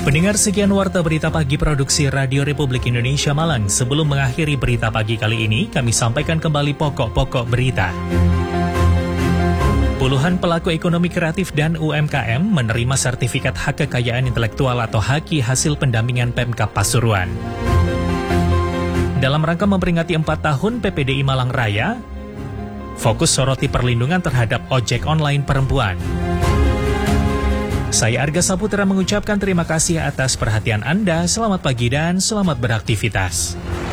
Pendengar, sekian Warta Berita Pagi Produksi Radio Republik Indonesia Malang. Sebelum mengakhiri berita pagi kali ini, kami sampaikan kembali pokok-pokok berita. Puluhan pelaku ekonomi kreatif dan UMKM menerima sertifikat hak kekayaan intelektual atau HAKI hasil pendampingan Pemkab Pasuruan. Dalam rangka memperingati 4 tahun PPDI Malang Raya, fokus soroti perlindungan terhadap ojek online perempuan. Saya Arga Saputra mengucapkan terima kasih atas perhatian Anda. Selamat pagi dan selamat beraktivitas.